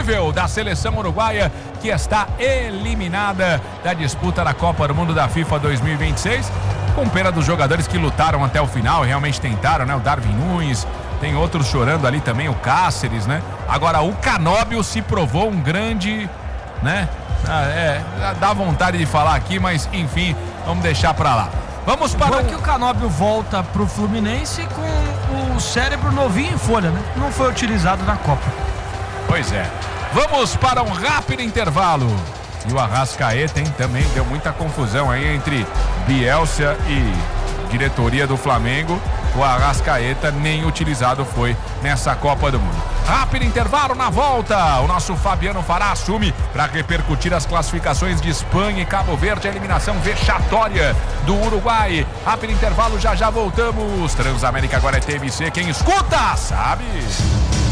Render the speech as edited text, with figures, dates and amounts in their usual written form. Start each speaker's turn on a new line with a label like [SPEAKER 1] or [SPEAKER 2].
[SPEAKER 1] terrível da seleção uruguaia, que está eliminada da disputa da Copa do Mundo da FIFA 2026, com pena dos jogadores que lutaram até o final, realmente tentaram, né? O Darwin Núñez, tem outros chorando ali também, o Cáceres, né? Agora, o Canóbio se provou um grande, né? Dá vontade de falar aqui, mas enfim, vamos deixar pra lá. Vamos para
[SPEAKER 2] que o Canóbio volta pro Fluminense com o cérebro novinho em folha, né? Não foi utilizado na Copa.
[SPEAKER 1] Pois é. Vamos para um rápido intervalo. E o Arrascaeta, hein, também deu muita confusão aí entre Bielsa e diretoria do Flamengo. O Arrascaeta nem utilizado foi nessa Copa do Mundo. Rápido intervalo, na volta o nosso Fabiano Fará assume para repercutir as classificações de Espanha e Cabo Verde, a eliminação vexatória do Uruguai. Rápido intervalo, já voltamos. Transamérica agora é TMC, quem escuta sabe.